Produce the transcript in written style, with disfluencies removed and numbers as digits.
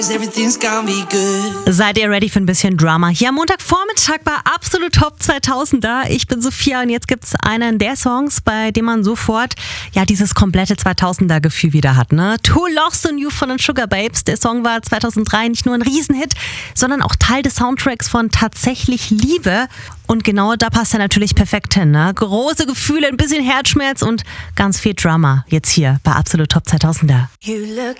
Everything's gonna be good. Seid ihr ready für ein bisschen Drama? Hier am Montagvormittag bei Absolut Top 2000er. Ich bin Sophia und jetzt gibt's einen der Songs, bei dem man sofort dieses komplette 2000er-Gefühl wieder hat. Ne? Too Lost in You von den Sugar Babes. Der Song war 2003 nicht nur ein Riesenhit, sondern auch Teil des Soundtracks von Tatsächlich Liebe. Und genau da passt er natürlich perfekt hin. Ne? Große Gefühle, ein bisschen Herzschmerz und ganz viel Drama. Jetzt hier bei Absolut Top 2000er. You look